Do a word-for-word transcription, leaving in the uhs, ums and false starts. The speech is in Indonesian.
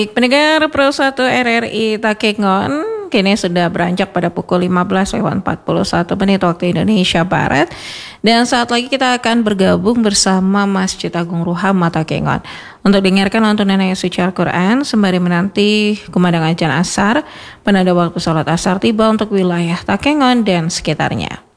Baik, pendengar Pro satu R R I Takengon, kini sudah beranjak pada pukul lima belas lewat empat puluh satu menit waktu Indonesia Barat. Dan saat lagi kita akan bergabung bersama Masjid Agung Ruhama Takengon untuk dengarkan lantunan ayat suci Al-Quran sembari menanti kumandang azan asar, penanda waktu sholat asar tiba untuk wilayah Takengon dan sekitarnya.